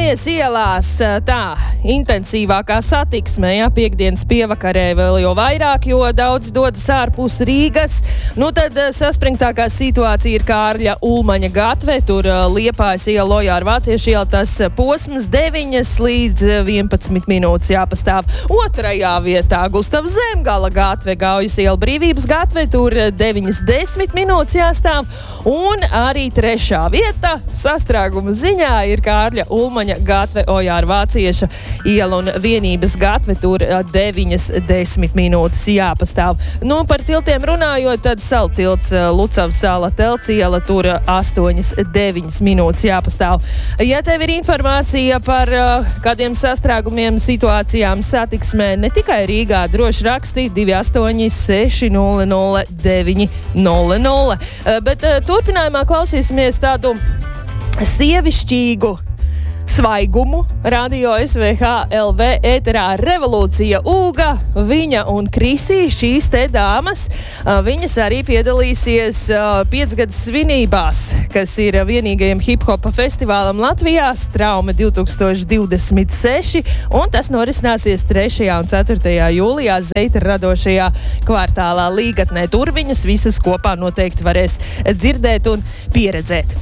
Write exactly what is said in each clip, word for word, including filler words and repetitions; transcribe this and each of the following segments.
Mijas ielās tā intensīvākā satiksme, ja, piekdienas pievakarē vēl jau vairāk, jo daudz dodas ārpus Rīgas. Nu tad saspringtākā situācija ir Kārļa Ulmaņa gatve, tur Liepājas iela, Ojāra Vācieša iela, tas posms deviņas līdz vienpadsmit minūtes jāpastāv. Otrajā vietā Gustavs Zemgala gatve, Gaujas iela, Brīvības gatve, tur deviņas desmit minūtes jāstāv. Un arī trešā vieta sastrēguma ziņā ir Kārļa Ulmaņa gatve, Ojāra Vācieša iela un Vienības gatve, tur deviņas desmit minūtes jāpastāv. Nu, par tiltiem runājot, tad Salu tilts, Lucavas sala, Telts iela, tur astoņas deviņas minūtes jāpastāv. Ja tev ir informācija par uh, kādiem sastrēgumiem, situācijām, satiksmē, ne tikai Rīgā, droši rakstīt divi astoņi seši nulle nulle deviņi nulle nulle. Uh, bet uh, turpinājumā klausīsimies tādu sievišķīgu svaigumu. Radio S V H L V ēterā Revolūcija Ūga, viņa un Krisī, šīs te dāmas, viņas arī piedalīsies piecgadas svinībās, kas ir vienīgajam hip-hopa festivālam Latvijā, Straume divtūkstoš divdesmit seši, un tas norisināsies trešajā un ceturtajā jūlijā Zeita radošajā kvartālā Līgatnē. Tur viņas visas kopā noteikti varēs dzirdēt un pieredzēt.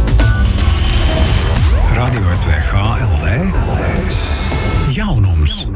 Radio S V H L V jaunums.